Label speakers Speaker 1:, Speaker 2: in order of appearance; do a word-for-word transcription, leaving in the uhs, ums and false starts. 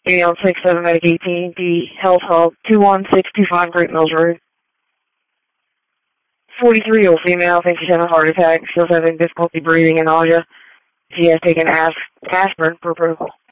Speaker 1: eight on six seven Medic eighteen, the Health Hub, two one six two five Great Mills Road. forty-three-year-old female, thinks she's having a heart attack, still having difficulty breathing and nausea. She has taken as aspirin per protocol.